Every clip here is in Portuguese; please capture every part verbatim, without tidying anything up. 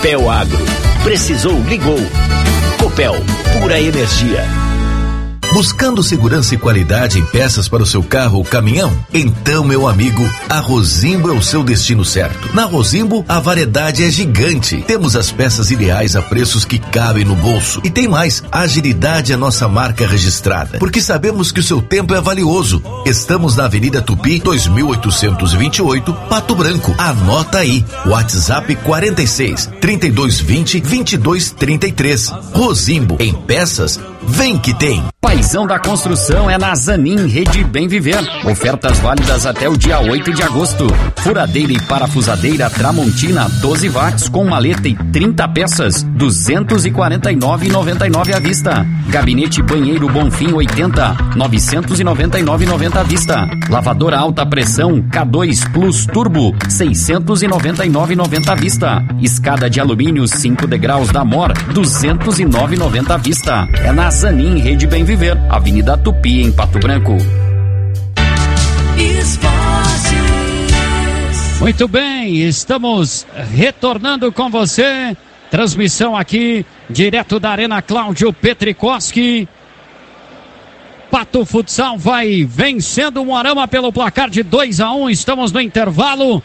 Copel Agro. Precisou, ligou. Copel, pura energia. Buscando segurança e qualidade em peças para o seu carro ou caminhão? Então, meu amigo, a Rosimbo é o seu destino certo. Na Rosimbo, a variedade é gigante. Temos as peças ideais a preços que cabem no bolso. E tem mais, a agilidade é nossa marca registrada, porque sabemos que o seu tempo é valioso. Estamos na Avenida Tupi, dois mil oitocentos e vinte e oito, Pato Branco. Anota aí, WhatsApp quarenta e seis, trinta e dois vinte, vinte e dois trinta e três. Rosimbo, em peças, vem que tem. Paizão da construção é na Zanin Rede Bem Viver. Ofertas válidas até o dia oito de agosto. Furadeira e parafusadeira Tramontina doze watts com maleta e trinta peças, duzentos e quarenta e nove reais e noventa e nove centavos à vista. Gabinete banheiro Bonfim oitenta, novecentos e noventa e nove reais e noventa centavos à vista. Lavadora alta pressão K dois Plus Turbo, seiscentos e noventa e nove reais e noventa centavos à vista. Escada de alumínio cinco degraus da Mor, duzentos e nove reais e noventa centavos à vista. É na Zanin Rede Bem Viver, Avenida Tupi, em Pato Branco. Muito bem, estamos retornando com você. Transmissão aqui, direto da Arena Cláudio Petrikoski. Pato Futsal vai vencendo o Moarama pelo placar de dois a um. Estamos no intervalo.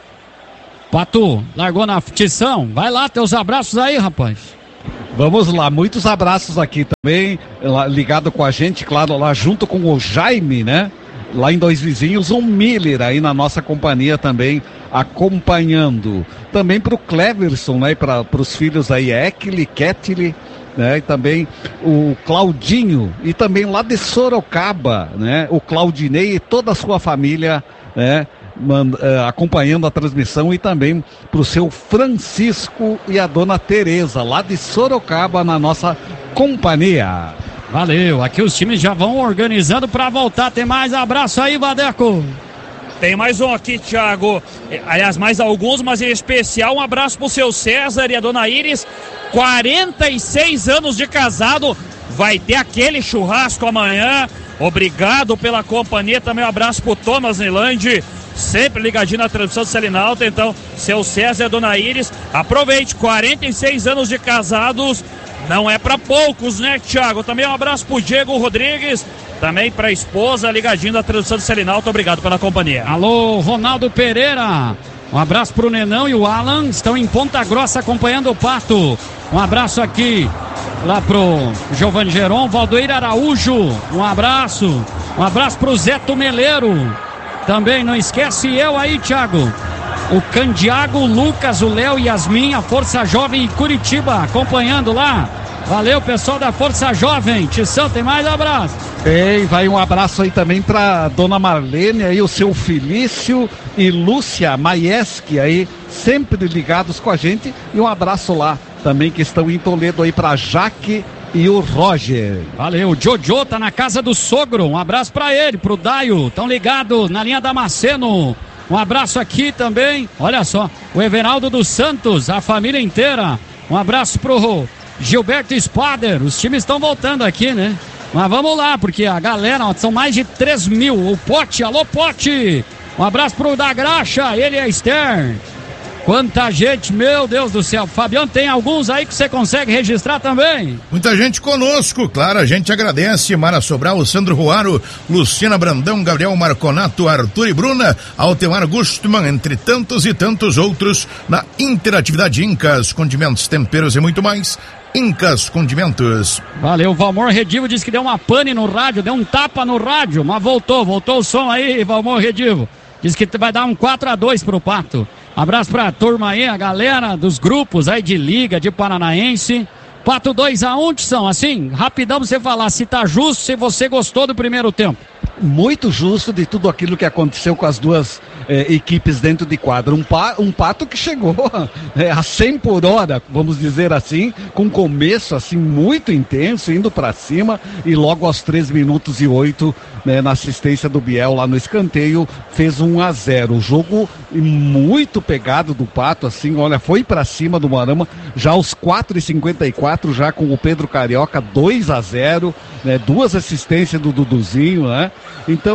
Pato, largou na tição. Vai lá, teus abraços aí, rapaz. Vamos lá, muitos abraços aqui também, lá, ligado com a gente, claro, lá junto com o Jaime, né? Lá em Dois Vizinhos, o Miller aí na nossa companhia também, acompanhando. Também para o Cleverson, né? Para os filhos aí, Ekli, Ketli, né? E também o Claudinho, e também lá de Sorocaba, né? O Claudinei e toda a sua família, né? Manda, uh, acompanhando a transmissão, e também para o seu Francisco e a dona Tereza, lá de Sorocaba, na nossa companhia. Valeu, aqui os times já vão organizando para voltar. Tem mais abraço aí, Vadeco? Tem mais um aqui, Thiago. Aliás, mais alguns, mas em especial um abraço pro seu César e a dona Iris. quarenta e seis anos de casado. Vai ter aquele churrasco amanhã. Obrigado pela companhia. Também um abraço pro Thomas Nilande, sempre ligadinho na transmissão do Selinalta. Então, seu César e a dona Iris, aproveite, quarenta e seis anos de casados, não é pra poucos, né, Thiago? Também um abraço pro Diego Rodrigues, também pra esposa, ligadinho na transmissão do Selinalta. Obrigado pela companhia. Alô, Ronaldo Pereira, um abraço pro Nenão e o Alan, estão em Ponta Grossa acompanhando o Pato. Um abraço aqui lá pro Giovanni Geron, Valdoir Araújo, um abraço. Um abraço pro Zé Tumeleiro. Também não esquece eu aí, Thiago. O Candiago, o Lucas, o Léo, Yasmin, a Força Jovem em Curitiba, acompanhando lá. Valeu, pessoal da Força Jovem. Tição, tem mais abraço? Tem, vai um abraço aí também pra dona Marlene, aí o seu Felício e Lúcia Maieski aí, sempre ligados com a gente. E um abraço lá também, que estão em Toledo aí, pra Jaque e o Roger. Valeu, o Jojo tá na casa do sogro, um abraço pra ele, pro Daio, tão ligado na linha da Maceno. Um abraço aqui também, olha só, o Everaldo dos Santos, a família inteira. Um abraço pro Gilberto Spader, os times estão voltando aqui, né? Mas vamos lá, porque a galera, ó, são mais de três mil. O Pote, alô Pote, um abraço pro da Graxa, ele e a Esther. Quanta gente, meu Deus do céu. Fabiano, tem alguns aí que você consegue registrar também? Muita gente conosco, claro, a gente agradece. Mara Sobral, Sandro Ruaro, Luciana Brandão, Gabriel Marconato, Arthur e Bruna, Altemar Gustman, entre tantos e tantos outros, na interatividade Incas, condimentos, temperos e muito mais. Incas Condimentos. Valeu, o Valmor Redivo disse que deu uma pane no rádio, deu um tapa no rádio, mas voltou, voltou o som aí, Valmor Redivo. Diz que vai dar um quatro a dois pro Pato. Abraço pra turma aí, a galera dos grupos aí de Liga, de Paranaense. Pato dois a um, Tição, assim, rapidão pra você falar se tá justo, se você gostou do primeiro tempo. Muito justo de tudo aquilo que aconteceu com as duas eh, equipes dentro de quadra. Um, pa, um Pato que chegou eh, a cem por hora, vamos dizer assim, com começo assim muito intenso, indo para cima, e logo aos três minutos e oito, né, na assistência do Biel lá no escanteio, fez um a zero. O jogo muito pegado do Pato, assim, olha, foi para cima do Moarama, já aos quatro e cinquenta e quatro, já com o Pedro Carioca, dois a zero, né, duas assistências do Duduzinho, né? Então,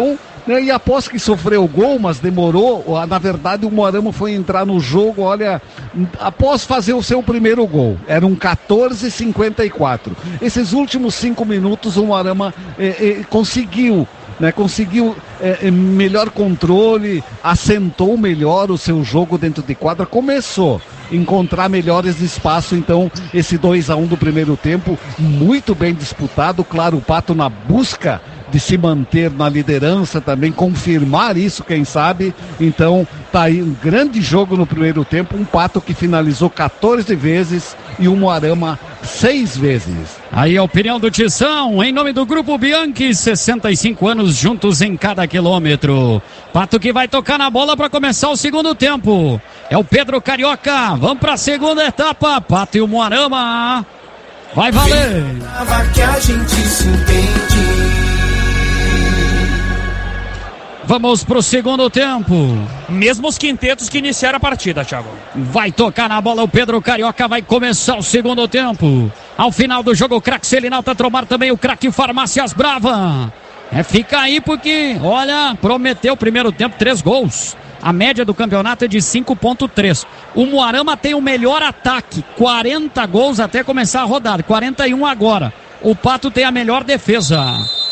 né? E após que sofreu o gol, mas demorou, na verdade o Moarama foi entrar no jogo, olha, após fazer o seu primeiro gol, eram quatorze e cinquenta e quatro. Esses últimos cinco minutos o Moarama eh, eh, conseguiu, né, conseguiu eh, melhor controle, assentou melhor o seu jogo dentro de quadra, começou a encontrar melhores espaços. Então esse dois a um do primeiro tempo, muito bem disputado, claro, o Pato na busca de se manter na liderança também, confirmar isso, quem sabe. Então tá aí um grande jogo no primeiro tempo, um Pato que finalizou quatorze vezes e o Moarama seis vezes. Aí a opinião do Tição, em nome do Grupo Bianchi, sessenta e cinco anos juntos em cada quilômetro. Pato que vai tocar na bola para começar o segundo tempo. É o Pedro Carioca, vamos para a segunda etapa, Pato e o Moarama. Vai valer! Que a gente se entende. Vamos pro segundo tempo. Mesmos quintetos que iniciaram a partida, Thiago. Vai tocar na bola o Pedro Carioca, vai começar o segundo tempo. Ao final do jogo, o craque Selinalta Tromar também, o craque Farmácias Brava. É, fica aí porque, olha, prometeu o primeiro tempo três gols. A média do campeonato é de cinco ponto três. O Moarama tem o melhor ataque, quarenta gols até começar a rodada, quarenta e um agora. O Pato tem a melhor defesa.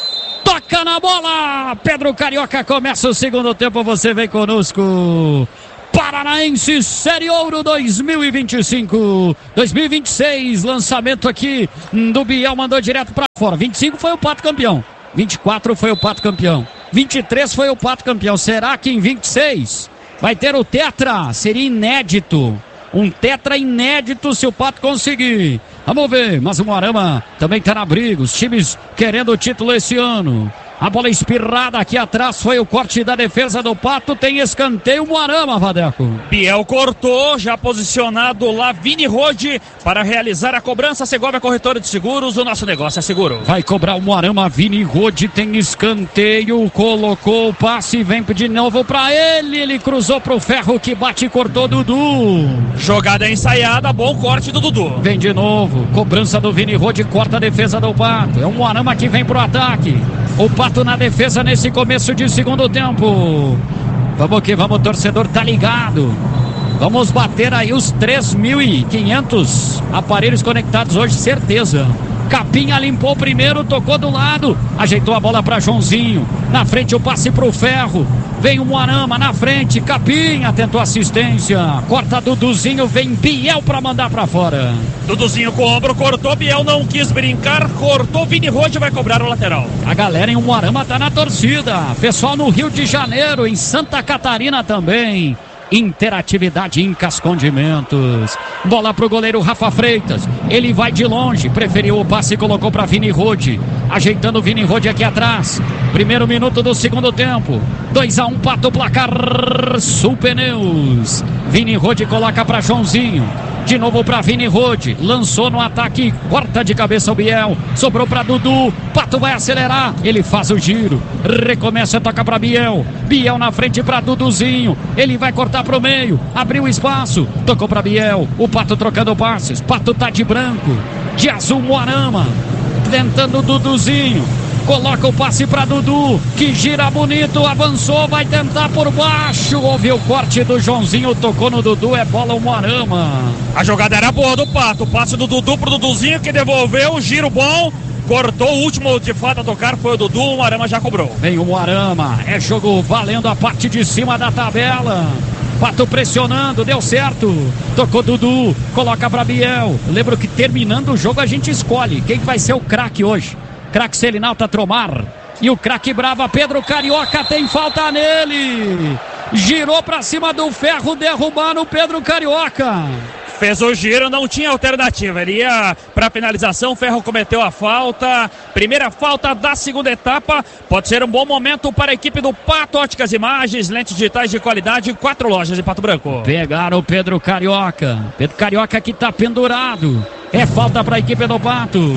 Toca na bola, Pedro Carioca, começa o segundo tempo, você vem conosco. Paranaense Série Ouro dois mil e vinte e cinco, dois mil e vinte e seis, lançamento aqui do Biel, mandou direto para fora. vinte e cinco foi o Pato campeão, vinte e quatro foi o Pato campeão, vinte e três foi o Pato campeão. Será que em vinte e seis vai ter o tetra? Seria inédito, um tetra inédito se o Pato conseguir. Vamos ver, mas o Moarama também está na briga, os times querendo o título esse ano. A bola espirrada aqui atrás, foi o corte da defesa do Pato, tem escanteio Moarama, Vadeco. Biel cortou, já posicionado lá Vini Rode para realizar a cobrança. Segovia Corretora de Seguros, o nosso negócio é seguro. Vai cobrar o Moarama, Vini Rode, tem escanteio, colocou o passe, vem de novo para ele, ele cruzou pro Ferro que bate e cortou Dudu. Jogada ensaiada, bom corte do Dudu. Vem de novo, cobrança do Vini Rode, corta a defesa do Pato, é o Moarama que vem pro ataque. O Pato na defesa nesse começo de segundo tempo. Vamos que vamos, torcedor tá ligado. Vamos bater aí os três mil e quinhentos aparelhos conectados hoje, certeza. Capinha limpou primeiro, tocou do lado, ajeitou a bola para Joãozinho. Na frente o passe pro Ferro. Vem o Moarama na frente, Capinha tentou assistência. Corta Duduzinho, vem Biel para mandar para fora. Duduzinho com o ombro, cortou, Biel não quis brincar, cortou, Vini Rode vai cobrar o lateral. A galera em o Moarama tá na torcida. Pessoal no Rio de Janeiro, em Santa Catarina também. Interatividade Incas Condimentos. Bola pro goleiro Rafa Freitas. Ele vai de longe, preferiu o passe e colocou para Vini Rode. Ajeitando o Vini Rode aqui atrás. Primeiro minuto do segundo tempo. dois a um, Pato, placar Sul Pneus. Vini Rode coloca para Joãozinho. De novo para Vini Rode, lançou no ataque, corta de cabeça o Biel, sobrou para Dudu, Pato vai acelerar, ele faz o giro, recomeça, toca para Biel, Biel na frente para Duduzinho, ele vai cortar para o meio, abriu espaço, tocou para Biel, o Pato trocando passes, Pato tá de branco, de azul Moarama, tentando Duduzinho. Coloca o passe para Dudu, que gira bonito, avançou, vai tentar por baixo. Houve o corte do Joãozinho, tocou no Dudu, é bola o Moarama. A jogada era boa do Pato, o passe do Dudu pro Duduzinho, que devolveu, giro bom, cortou, o último de fato a tocar foi o Dudu, o Moarama já cobrou. Vem o Moarama, é jogo valendo a parte de cima da tabela. Pato pressionando, deu certo. Tocou Dudu, coloca para Biel. Lembro que terminando o jogo a gente escolhe quem vai ser o craque hoje. Craque Selinalta Tromar e o craque Brava Pedro Carioca, tem falta nele, girou pra cima do Ferro, derrubando o Pedro Carioca, fez o giro, não tinha alternativa, ele ia pra finalização, o Ferro cometeu a falta, primeira falta da segunda etapa, pode ser um bom momento para a equipe do Pato. Óticas Imagens, lentes digitais de qualidade, quatro lojas em Pato Branco. Pegaram o Pedro Carioca, Pedro Carioca que tá pendurado, é falta para a equipe do Pato.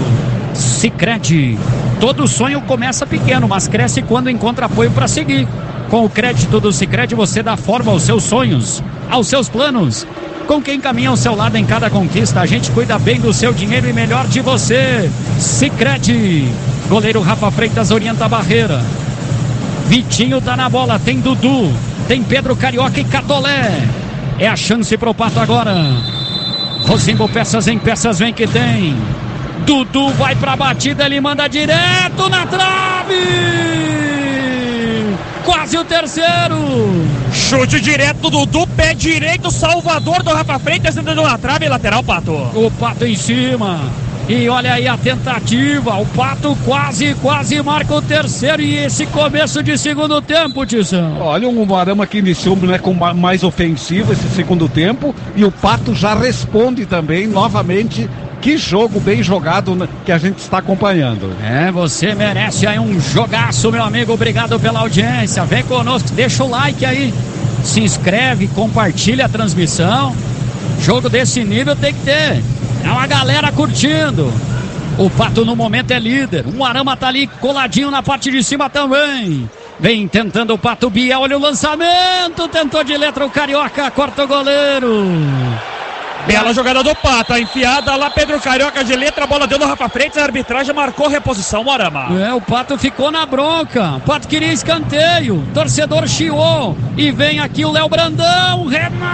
Sicredi, todo sonho começa pequeno, mas cresce quando encontra apoio para seguir. Com o crédito do Sicredi você dá forma aos seus sonhos, aos seus planos. Com quem caminha ao seu lado em cada conquista, a gente cuida bem do seu dinheiro e melhor de você. Sicredi. Goleiro Rafa Freitas orienta a barreira. Vitinho tá na bola, tem Dudu, tem Pedro Carioca e Catolé. É a chance pro Pato agora. Rosimbo, peças em peças, vem que tem. Dudu vai pra batida, ele manda direto na trave. Quase o terceiro. Chute direto do Dudu, pé direito, Salvador do Rafa Freitas, entrando na trave, lateral, Pato. O Pato em cima. E olha aí a tentativa, o Pato quase, quase marca o terceiro e esse começo de segundo tempo, Tissão. Olha, um Umuarama que iniciou, né, com mais ofensivo esse segundo tempo e o Pato já responde também, novamente. Que jogo bem jogado, né, que a gente está acompanhando. É, você merece aí um jogaço, meu amigo, obrigado pela audiência, vem conosco, deixa o like aí, se inscreve, compartilha a transmissão. Jogo desse nível tem que ter. É uma galera curtindo. O Pato no momento é líder. O Umuarama tá ali coladinho na parte de cima também. Vem tentando o Pato Biel. Olha o lançamento. Tentou de letra o Carioca. Corta o goleiro. Bela jogada do Pato. A enfiada lá. Pedro Carioca de letra. A bola deu no Rafa Freitas. A arbitragem marcou reposição. Umuarama. É, o Pato ficou na bronca. O Pato queria escanteio. Torcedor chiou. E vem aqui o Léo Brandão.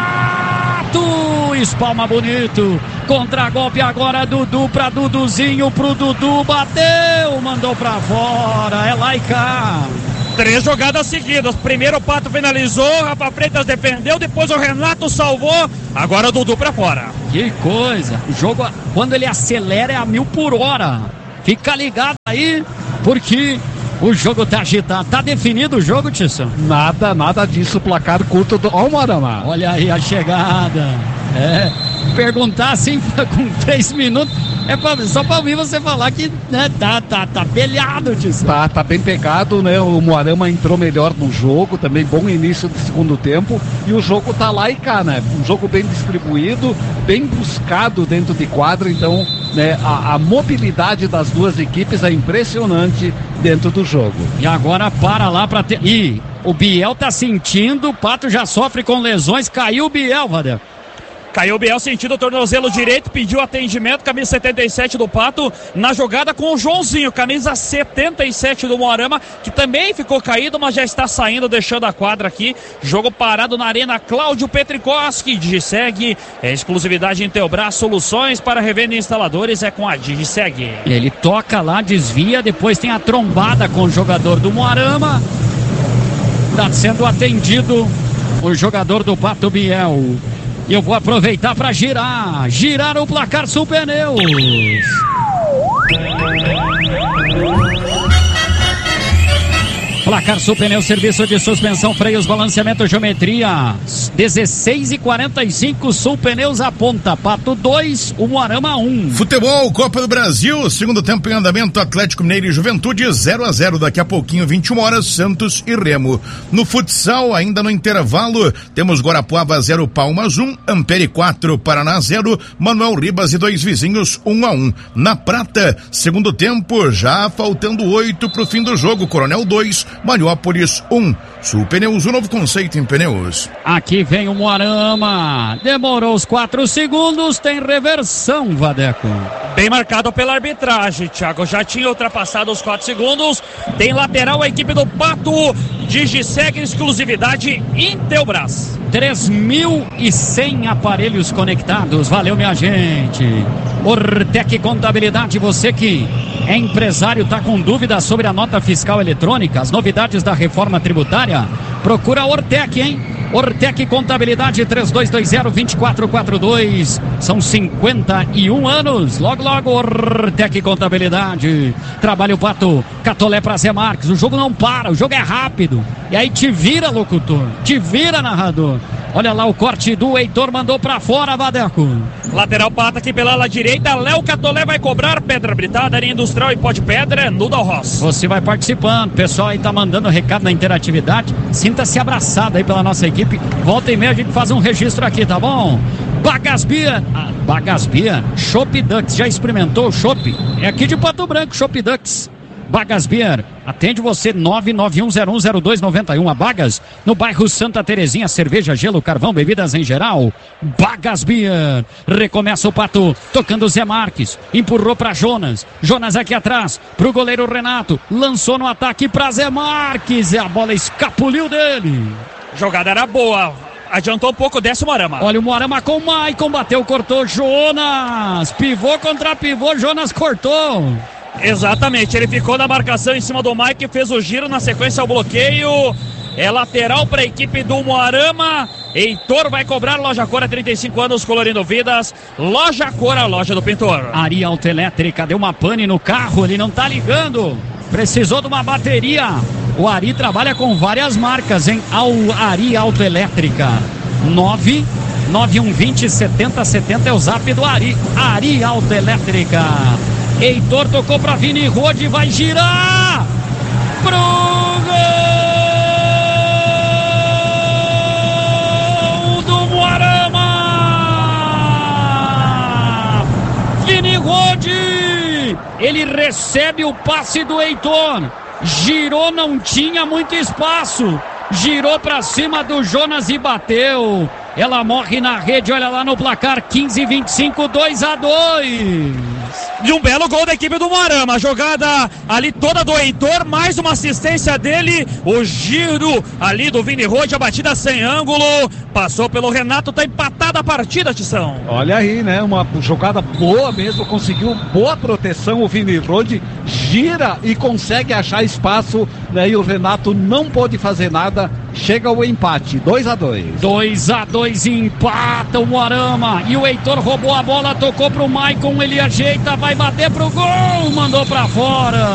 Renato. Espalma bonito. Contra-golpe agora, Dudu pra Duduzinho, pro Dudu, bateu, mandou pra fora, é lá e cá. Três jogadas seguidas, primeiro o Pato finalizou, Rafa Freitas defendeu, depois o Renato salvou, agora o Dudu pra fora. Que coisa, o jogo, quando ele acelera é a mil por hora, fica ligado aí, porque o jogo tá agitado, tá definido o jogo, Tissão? Nada, nada disso, placar curto do Umuarama. Olha aí a chegada, é... perguntar assim com três minutos é pra, só pra ouvir você falar que, né, tá, tá, tá peleado disso. Tá, tá bem pegado, né? O Umuarama entrou melhor no jogo, também bom início do segundo tempo e o jogo tá lá e cá, né? Um jogo bem distribuído, bem buscado dentro de quadra, então, né, a, a mobilidade das duas equipes é impressionante dentro do jogo. E agora para lá pra ter... Ih, o Biel tá sentindo, o Pato já sofre com lesões, caiu o Biel, Vadel. Caiu o Biel sentindo o tornozelo direito, pediu atendimento, camisa setenta e sete do Pato, na jogada com o Joãozinho, camisa setenta e sete do Umuarama, que também ficou caído, mas já está saindo, deixando a quadra aqui. Jogo parado na arena, Cláudio Petrikoski, Digiseg, é exclusividade em Teobras, soluções para revenda e instaladores, é com a Digiseg. Ele toca lá, desvia, depois tem a trombada com o jogador do Umuarama, está sendo atendido o jogador do Pato Biel. E eu vou aproveitar para girar, girar o placar Sul Pneus. Placar Sul Pneus, serviço de suspensão, freios, balanceamento, geometria. dezesseis e quarenta e cinco, Sul Pneus aponta. Pato dois, Umuarama um. Futebol, Copa do Brasil, segundo tempo em andamento, Atlético Mineiro e Juventude zero a zero, daqui a pouquinho, vinte e uma horas, Santos e Remo. No futsal, ainda no intervalo, temos Guarapuava zero, Palmas um, Ampere quatro, Paraná zero, Manuel Ribas e dois vizinhos um a um. Na prata, segundo tempo, já faltando oito pro fim do jogo, Coronel dois, Mariópolis um. Sul Pneus, um novo conceito em pneus. Aqui vem o Umuarama. Demorou os quatro segundos, tem reversão, Vadeco. Bem marcado pela arbitragem, Thiago. Já tinha ultrapassado os quatro segundos. Tem lateral a equipe do Pato. Digiseg, exclusividade Intelbras. três mil e cem aparelhos conectados. Valeu, minha gente. Ortec Contabilidade, você que é empresário, tá com dúvidas sobre a nota fiscal eletrônica, as novidades da reforma tributária? Procura a Ortec, hein? Ortec Contabilidade, três dois dois zero, dois quatro quatro dois. São cinquenta e um anos. Logo, logo, Ortec Contabilidade. Trabalha o Pato. Catolé pra Zé Marques. O jogo não para, o jogo é rápido. E aí te vira, locutor. Te vira, narrador. Olha lá o corte do Heitor, mandou pra fora, Vadeco. Lateral Pato aqui pela ala direita. Léo Catolé vai cobrar. Pedra Britada, área industrial e pó de pedra. No Dalros. Você vai participando. O pessoal aí tá mandando recado na interatividade. Sinta-se abraçado aí pela nossa equipe. Volta e meia a gente faz um registro aqui, tá bom? Bagasbia. Ah, Bagasbia. Chopp Ducks. Já experimentou o chopp? É aqui de Pato Branco, Chopp Ducks. Bagas Beer, atende você nove nove um zero um zero dois nove um. A Bagas, no bairro Santa Terezinha, cerveja, gelo, carvão, bebidas em geral. Bagas Beer, recomeça o Pato, tocando o Zé Marques, empurrou para Jonas, Jonas aqui atrás, pro goleiro Renato, lançou no ataque para Zé Marques, e a bola escapuliu dele. Jogada era boa, adiantou um pouco, desce o Moarama. Olha o Moarama com o Maicon, bateu, cortou, Jonas, pivô contra pivô, Jonas cortou. Exatamente, ele ficou na marcação em cima do Mike, fez o giro, na sequência o bloqueio. É lateral para a equipe do Moarama. Heitor vai cobrar. Loja Cora, trinta e cinco anos, colorindo vidas. Loja Cora, loja do pintor. Ari Autoelétrica, deu uma pane no carro, ele não tá ligando. Precisou de uma bateria. O Ari trabalha com várias marcas, hein? Ao Ari Autoelétrica. nove nove um dois zero setenta setenta é o zap do Ari. Ari Autoelétrica. Heitor tocou para Vini Rode, vai girar pro gol do Moarama. Vini Rode, ele recebe o passe do Heitor, girou, não tinha muito espaço, girou para cima do Jonas e bateu. Ela morre na rede, olha lá no placar, quinze e vinte e cinco, dois a dois. E um belo gol da equipe do Moarama. A jogada ali toda do Heitor, mais uma assistência dele. O giro ali do Vini Rode, a batida sem ângulo. Passou pelo Renato, tá empatada a partida, Tição. Olha aí, né? Uma jogada boa mesmo, conseguiu boa proteção. O Vini Rode gira e consegue achar espaço, né? E o Renato não pôde fazer nada. Chega o empate, dois a dois. dois a dois, empata o Moarama. E o Heitor roubou a bola, tocou pro Maicon, ele ajeita, vai bater pro gol, mandou pra fora.